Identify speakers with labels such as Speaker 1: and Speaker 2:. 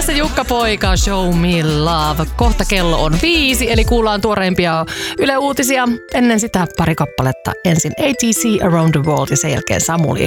Speaker 1: Tässä Jukka Poika, Show Me Love. Kohta kello on 5, eli kuullaan tuoreimpia Yle Uutisia. Ennen sitä pari kappaletta. Ensin ATC Around the World ja sen jälkeen Samuli